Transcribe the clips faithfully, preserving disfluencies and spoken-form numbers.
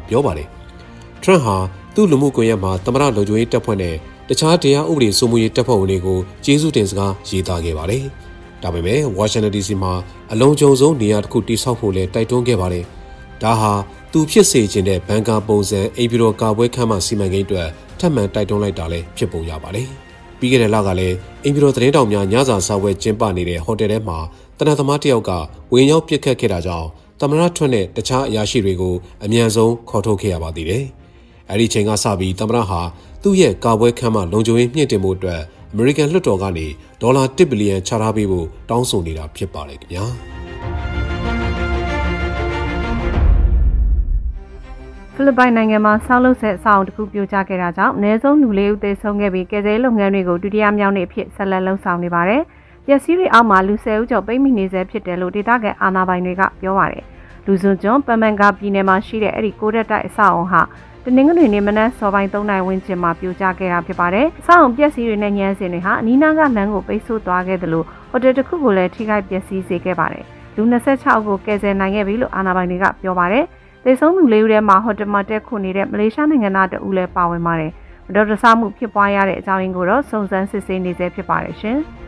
ပြောပါတယ်။ထရန့်ဟာသူ့လူမှုကွန်ရက်မှာသမ္မတလုံခြုံရေးတပ်ဖွဲ့နဲ့တခြားတရားဥပဒေစိုးမိုးရေးတပ်ဖွဲ့ဝင်တွေကိုကျေးဇူးတင်စကားရေးသားခဲ့ပါတယ်။ဒါပေမဲ့ဝါရှင်တန် ဒီ စီ မှာအလုံးကျုံဆုံးနေရာတစ်ခုတိစောက်ဖို့လည်းတိုက်တွန်းခဲ့ပါတယ်။ဒါဟာသူဖြစ်စေချင်တဲ့ဘန်ကာပုံစံအိမ်ပြည်တော်ကာပွဲခန်းမှာစီမံကိန်းအတွက်ထပ်မံတိုက်တွန်းလိုက်တာလည်းဖြစ်ပုံရပါတယ်။ပြီးခဲ့တဲ့လကလည်းအိမ်ပြည်တော်သတင်းတောင်များညစာစားပွဲကျင်းပနေတဲ့ဟိုတယ်ထဲမှာတနက်သမားတစ်ယောက်ကဝင်ရောက်ပစ်ခတ်ခဲ့တာကြောင့်သမ္မတထွန်းနဲ့တခြားအရာရှိတွေကိုအမြန်ဆုံးခေါ်ထုတ်ခဲ့ရပါသေးတယ်။အဲဒီချိန်ကစပြီးသမ္မတဟာသူ့ရဲ့ကာပွဲခန်းမှာလုံခြုံရေးမြင့်တင်မှုအတွက်အမေရိကန်လွှတ်တော်ကနေဒေါ်လာတစ်ဘီလီယံချထားပေးဖို့တောင်းဆိုနေတာဖြစ်ပါတယ်ခင်ဗျာ။ဖိလစ်ပိုင်နိုင်ငံမှာဆောက်လုပ်ဆဲအဆောက်အအုံတစ်ခုပြိုကျခဲ့တာကြောင့်အနည်းဆုံးလူလေးဦးသေဆုံးခဲ့ပြီးကယ်ဆယ်ရေးလုပ်ငန်းတွေကိုဒုတိယမြောက်နေ့အဖြစ်ဆက်လက်လှုပ်ဆောင်နေပါတယ်။ပျက်စီးတွေအောက်မှာလူဆယ်ဦးကျော်ပိတ်မိနေဆဲဖြစ်တယ်လို့ဒေသခံအာဏာပိုင်တွေကပြောပါတယ်။လူစွန်ကျွန်းပမန်ကာပြည်နယ်မှာရှိတဲ့အဲ့ဒီကိုရက်တိုက်အဆောက်အအုံဟာတနင်္ဂနွေနေ့မနက်စောပိုင်းသုံးနာရီဝန်းကျင်မှာပြိုကျခဲ့တာဖြစ်ပါတယ်။အဆောက်အအုံပျက်စီးတွေနဲ့ညမ်းစင်တွေဟာအနီးနားကလမ်းကိုပိတ်ဆို့သွားခဲ့တယ်လို့ဟိုတယ်တစ်ခုကိုလည်းထိခိုက်ပျက်စီးစေခဲ့ပါတယ်။လူ၂၆ဦးကိုကယ်ဆယ်နိုင်ခဲ့ပြီလို့အာဏာပိုင်တွေကပြောပါတယ်။သေဆုံးသူလေးဦးထဲမှာဟိုတယ်မှာတက်ခုနေတဲ့မလေးရှားနိုင်ငံသားတဦးလည်းပါဝင်ပါတယ်။မတော်တဆမှုဖြစ်ပွားရတဲ့အကြောင်းရင်းကိုတော့စုံစမ်းစစ်ဆေးနေဆဲဖြစ်ပါတယ်ရှင်။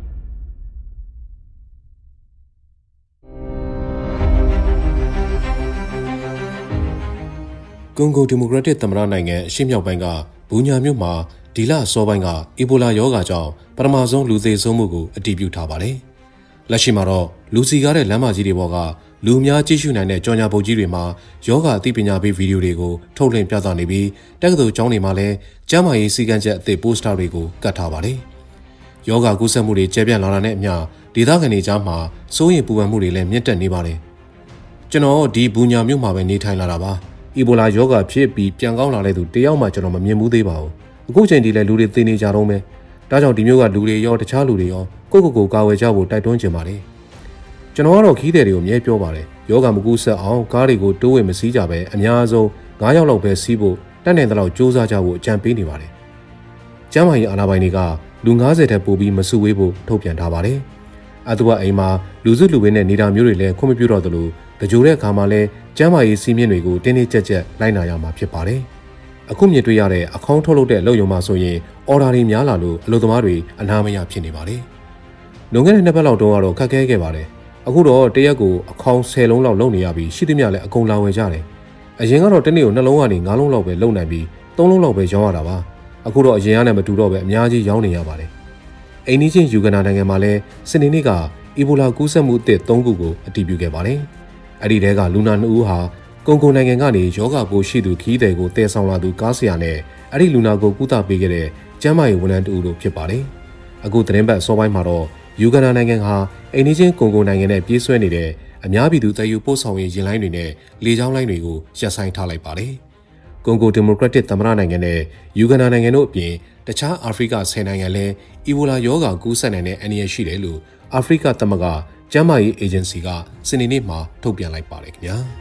ကွန်ဂိုဒီမိုကရက်တစ်သမ္မတနိုင်ငံအရှေ့မြောက်ပိုင်းကဘူညာမြို့မှာဒီလအစောပိုင်းကအီဘိုလာရောဂါကြောင့်ပထမဆုံးလူသေဆုံးမှုကိုအတည်ပြုထားပါတယ်။လက်ရှိမှာတော့လူစီကားတဲ့လမ်းမကြီးတွေပေါ်ကလူအများကြည့်ရှုနိုင်တဲ့ကြော်ညာပုတ်ကြီးတွေမှာယောဂအသိပညာပေးဗီဒီယိုတွေကိုထုတ်လွှင့်ပြသနေပြီးတက္ကသိုလ်ကျောင်းတွေမှာလည်းကျန်းမာရေးစည်းကမ်းချက်အသစ်ပိုစတာတွေကိုကတ်ထားပါတယ်။ယောဂကူးစက်မှုတွေကျယ်ပြန့်လာတာနဲ့အမျှဒေသခံတွေကြားမှာစိုးရိမ်ပူပန်မှုတွေလည်းမြင့်တက်နေပါတယ်။ကျွန်တော်ဒီဘူညာမြို့မှာပဲနေထိုင်လာတာပါ။အီဘိုလာယောဂဖြစ်ပြီးပြန်ကောင်းလာတဲ့သူတယောက်မှကျွန်တော်မမြင်ဘူးသေးပါဘူး။အခုချိန်ဒီလည်းလူတွေသိနေကြတော့မယ်။ဒါကြောင့်ဒီမျိုးကလူတွေရောတခြားလူတွေရောကိုယ့်ကိုယ်ကိုကာဝယ်ကြဖို့တိုက်တွန်းချင်ပါတယ်။ကျွန်တော်ကတော့ခီးတဲ့တွေကိုအမြဲပြောပါတယ်ယောဂမကူးဆက်အောင်ကားတွေကိုတိုးဝင်မစည်းကြပဲအများဆုံး၅ယောက်လောက်ပဲစီးဖို့တတ်နိုင်တဲ့လောက်စူးစမ်းကြဖို့အကြံပေးနေပါတယ်ကျမ်းမာရေးအာဏာပိုင်တွေကလူ၅၀ထက်ပိုပြီးမစုဝေးဖို့ထုတ်ပြန်ထားပါတယ်အတူအိမ်မှာလူစုလူဝေးနဲ့နေတာမျိုးတွေလည်းခွင့်မပြုတော့သလိုတကြိုတဲ့အခါမှာလည်းကျမ်းမာရေးစီးမြင့်တွေကိုတင်းတင်းကြပ်ကြပ်လိုက်နာရမှာဖြစ်ပါတယ်အခုမြင်တွေ့ရတဲ့အခေါင်းထုတ်လုပ်တဲ့အလုပ်ရုံမှာဆိုရင်အော်ဒါတွေများလာလို့အလုပ်သမားတွေအနာမရဖြစ်နေပါတယ်လွန်ခဲ့တဲ့နှစ်ပတ်လောက်တုန်းကတော့ခက်ခဲခဲ့ပါတယ်အခုတော့တရက်ကိုအခေါင်းဆယ်လုံးလောက်လုံနေရပြီးရှိသမျှလည်းအကုန်လာဝယ်ကြတယ်အရင်ကတော့တနေ့ကိုနှလုံးကနေငါးလုံးလောက်ပဲလုံနိုင်ပြီးသုံးလုံးလောက်ပဲရောင်းရတာပါအခုတော့အရင်ကနဲ့မတူတော့ပဲအများကြီးရောင်းနေရပါတယ်အိန္ဒိချင်းယူဂန္ဓာနိုင်ငံမှာလည်းစနေနေ့ကအီဘိုလာကူးစက်မှုအသစ်၃ခုကိုအတည်ပြုခဲ့ပါတယ်အဲ့ဒီတဲကလူနာနှစ်ဦးဟာကွန်ဂိုနိုင်ငံကနေယောဂပိုးရှိသူခီးသည်ကိုတည်ဆောင်လာသူကားဆရာနဲ့အဲ့ဒီလူနာကိုကုသပေးခဲ့တဲ့ကျန်းမာရေးဝန်ထမ်းတူတို့ဖြစ်ပါတယ်အခုသတင်းပတ်စောပိုင်းမှာတော့ယူဂန္ဓာနိုင်ငံဟာအိန္ဒိချင်းကွန်ဂိုနိုင်ငံနဲ့ပြေးဆွဲနေတဲ့အများပြည်သူတည်ယူပို့ဆောင်ရေးယာဉ်လိုင်းတွေနဲ့လေကြောင်းလိုင်းတွေကိုရပ်ဆိုင်းထားလိုက်ပါတယ်။ကွန်ဂိုဒီမိုကရက်တစ်သမ္မတနိုင်ငံနဲ့ယူဂန္ဓာနိုင်ငံတို့အပြင်တခြားအာဖရိကဆယ်နိုင်ငံလည်းအီဘိုလာရောဂါကူးစက်နိုင်တဲ့အန္တရာယ်ရှိတယ်လို့အာဖရိကသမဂ္ဂကျန်းမာရေးအေဂျင်စီကစနေနေ့မှာထုတ်ပြန်လိုက်ပါတယ်ခင်ဗျာ။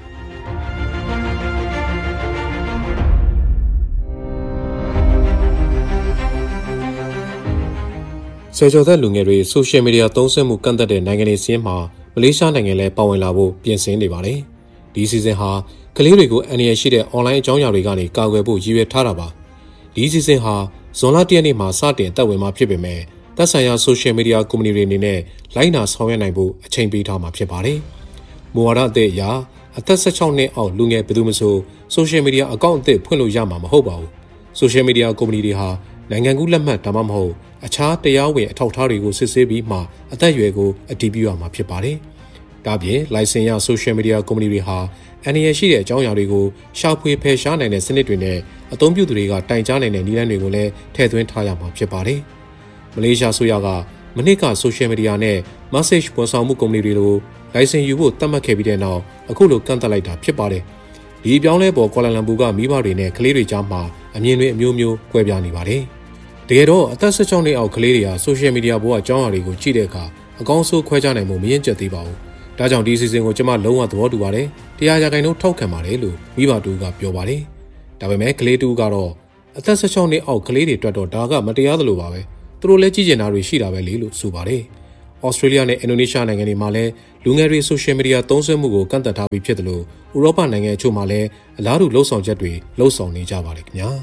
ဆယ်ကျော်သက်လူငယ်တွေဆိုရှယ်မီဒီယာသုံးစွဲမှုကန့်သတ်တဲ့နိုင်ငံတွေစီးမှာမလေးရှားနိုင်ငံလည်းပါဝင်လာဖို့ပြင်ဆင်နေပါတယ်။ဒီစီစဉ်ဟာကလေးတွေကိုအန္တရာယ်ရှိတဲ့ online အကြောင်းအရာတွေကနေကာကွယ်ဖို့ရည်ရွယ်ထားတာပါ။ဒီစီစဉ်ဟာဇွန်လတစ်ရက်နေ့မှာစတင်သက်ဝင်မှာဖြစ်ပေမဲ့သက်ဆိုင်ရာဆိုရှယ်မီဒီယာကုမ္ပဏီတွေအနေနဲ့လိုင်းနာဆောင်ရွက်နိုင်ဖို့အချိန်ပေးထားမှာဖြစ်ပါတယ်။မူဝါဒအသစ်အရအသက်၁၆နှစ်အောက်လူငယ်ဘယ်သူမှဆိုဆိုရှယ်မီဒီယာအကောင့်အသစ်ဖွင့်လို့ရမှာမဟုတ်ပါဘူး။ဆိုရှယ်မီဒီယာကုမ္ပဏီတွေဟာနိုင်ငံကူးလက်မှတ်ဒါမှမဟုတ်အခြားတရားဝင်အထောက်အထားတွေကိုစစ်ဆေးပြီးမှအသက်အရွယ်ကိုအတည်ပြုရမှာဖြစ်ပါတယ်။ဒါပြင်လိုင်စင်ရဆိုရှယ်မီဒီယာကုမ္ပဏီတွေဟာအန္တရာယ်ရှိတဲ့အကြောင်းအရာတွေကိုရှာဖွေဖယ်ရှားနိုင်တဲ့စနစ်တွေနဲ့အသုံးပြုသူတွေကတိုင်ကြားနိုင်တဲ့နည်းလမ်းတွေကိုလည်းထည့်သွင်းထားရမှာဖြစ်ပါတယ်။မလေးရှားဆိုရကမနစ်ကဆိုရှယ်မီဒီယာနဲ့ message ဝန်ဆောင်မှုကုမ္ပဏီတွေလိုလိုင်စင်ယူဖို့သတ်မှတ်ခဲ့ပြီးတဲ့နောက်အခုလိုကန့်သတ်လိုက်တာဖြစ်ပါတယ်။ဒီအပြောင်းလဲပေါ်ကွာလာလမ်ပူကမိဘတွေနဲ့ကလေးတွေကြားမှာအမြင်တွေအမျိုးမျိုးကွဲပြားနေပါတယ်။တကယ်တော့အသက်၁၆နှစ်အောက်ကလေးတွေကဆိုရှယ်မီဒီယာပေါ်ကအကြောင်းအရာတွေကိုကြည့်တဲ့အခါအကောင်းဆုံးခွဲခြားနိုင်မှုမရင့်ကျက်သေးပါဘူး။ဒါကြောင့်ဒီအစီအစဉ်ကိုကျွန်မလုံးဝသဘောတူပါတယ်။တရားရာခိုင်နှုန်းထောက်ခံပါတယ်လို့မိဘတူကပြောပါတယ်။ဒါပေမဲ့ကလေးတူကတော့အသက်၁၆နှစ်အောက်ကလေးတွေအတွက်တော့ဒါကမတရားသလိုပါပဲ။သူတို့လည်းကြည့်ကျင်တာတွေရှိတာပဲလေလို့ဆိုပါတယ်။ဩစတြေးလျနဲ့အင်ဒိုနီးရှားနိုင်ငံတွေမှာလည်းလူငယ်တွေဆိုရှယ်မီဒီယာသုံးစွဲမှုကိုကန့်သတ်ထားပြီးဖြစ်တယ်လို့ဥရောပနိုင်ငံအချို့မှာလည်းအလားတူလှုံ့ဆော်ချက်တွေလှုံ့ဆော်နေကြပါတယ်ခင်ဗျာ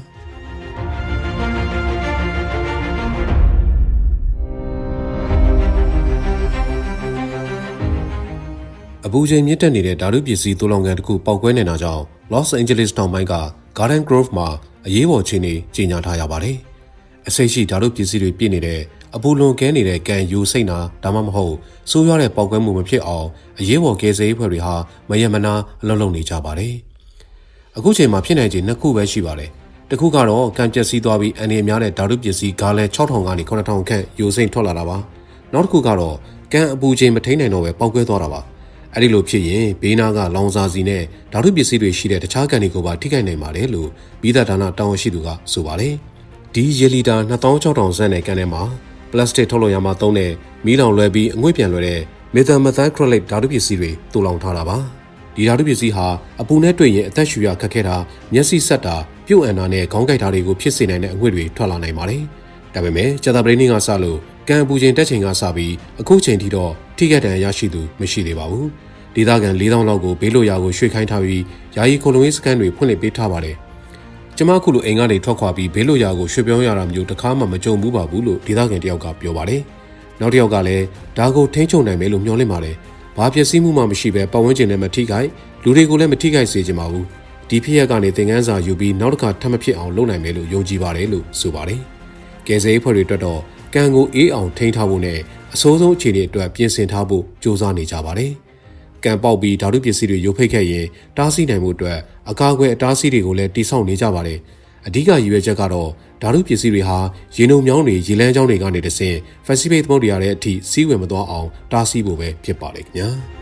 အပူချိန်မြင့်တက်နေတဲ့ဓာတုပစ္စည်းသိုလှောင်ကန်တစ်ခုပေါက်ကွဲနေတာကြောင့် Los Angeles တောင်ပိုင်းက Garden Grove မှာအရေးပေါ်အခြေအနေကြေညာထားရပါတယ်။အဆိပ်ရှိဓာတုပစ္စည်းတွေပြည့်နေတဲ့အပူလွန်ကဲနေတဲ့ကန်ယူစိတ်နာဒါမှမဟုတ်ဆိုးရွားတဲ့ပေါက်ကွဲမှုမဖြစ်အောင်အရေးပေါ်ကယ်ဆယ်ရေးဖွဲ့တွေဟာမယမနာအလုပ်လုပ်နေကြပါတယ်။အခုချိန်မှာဖြစ်နိုင်ခြေနှစ်ခုပဲရှိပါတယ်။တစ်ခုကတော့ကန်ပျက်စီးသွားပြီးအန်ဒီများတဲ့ဓာတုပစ္စည်းဂါလန်၆ထောင်ကနေ၇ထောင်ခန့်ယူစိမ့်ထွက်လာတာပါ။နောက်တစ်ခုကတော့ကန်အပူချိန်မထိန်နိုင်တော့ပဲပေါက်ကွဲသွားတာပါ။အဲ့ဒီလိုဖြစ်ရင်ဘေးနားကလောင်စာစီနဲ့ဓာတုပစ္စည်းတွေရှိတဲ့တခြားကန်တွေကိုပါထိခိုက်နိုင်ပါတယ်လို့မိသားဌာနတာဝန်ရှိသူကဆိုပါတယ်။ဒီရေလီတာ၂၆ထောင်ဆန့်တဲ့ကန်ထဲမှာပလတ်စတစ်ထုတ်လုပ်ရမှာသုံးတဲ့မီးလောင်လွယ်ပြီးအငွေ့ပြန်လွယ်တဲ့မက်သယ်မက်သိုက်ခရိုလိတ်ဓာတုပစ္စည်းတွေတူလောင်ထားတာပါဒီဓာတုပစ္စည်းဟာအပူနဲ့တွေ့ရင်အသက်ရှူရခက်ခဲတာမျက်စိဆက်တာပြုတ်အန်တာနဲ့ခေါင်းကိုက်တာတွေကိုဖြစ်စေနိုင်တဲ့အငွေ့တွေထွက်လာနိုင်ပါတယ်ဒါပေမဲ့ကြာသပတေးနေ့ကစလို့ကန်အပူချိန်တက်ချိန်ကစပြီးအခုချိန်ထိတော့ထိခိုက်ဒဏ်ရာရရှိသူမရှိသေးပါဘူးဒေသခံ၄သောင်းလောက်ကိုဘေးလွတ်ရာကိုရွှေ့ခိုင်းထားပြီးယာယီခိုလုံရေးစခန်းတွေဖွင့်လှစ်ပေးထားပါတယ်ကျမခုလိုအိမ်ကနေထွက်ခွာပြီးဘေးလွတ်ရာကိုရွှေ့ပြောင်းရတာမျိုးတစ်ခါမှမကြုံဘူးပါဘူးလို့ဒေသခံတယောက်ကပြောပါတယ်။နောက်တစ်ယောက်ကလည်းဒါကိုထိန်းချုပ်နိုင်မယ်လို့မျှော်လင့်ပါတယ်။ဘာပျက်စီးမှုမှမရှိဘဲပတ်ဝန်းကျင်နဲ့မထိခိုက်လူတွေကိုလည်းမထိခိုက်စေချင်ပါဘူး။ဒီဖြစ်ရပ်ကနေသင်ခန်းစာယူပြီးနောက်တစ်ခါထပ်မဖြစ်အောင်လုပ်နိုင်မယ်လို့ယုံကြည်ပါတယ်လို့ဆိုပါတယ်။ကယ်ဆယ်ရေးဖွဲ့တွေအတွက်တော့ကန်ကိုအေးအောင်ထိန်းထားဖို့နဲ့အဆိုးဆုံးအခြေအနေအတွက်ပြင်ဆင်ထားဖို့ကြိုးစားနေကြပါတယ်။ကန်ပေါက်ပြီးဓာတုပစ္စည်းတွေရုပ်ဖိတ်ခဲ့ရင်တားဆီးနိုင်မှုအတွက်အကာအကွယ်အတားအဆီးတွေကိုလည်းတိစောက်နေကြပါတယ်အဓိကရည်ရွယ်ချက်ကတော့ဓာတုပစ္စည်းတွေဟာရေနုံမြောင်းတွေရေလမ်းကြောင်းတွေကနေတဆင့် Pacific သမုဒ္ဒရာရဲ့အထိစီးဝင်မသွားအောင်တားဆီးဖို့ပဲဖြစ်ပါတယ်ခင်ဗျာ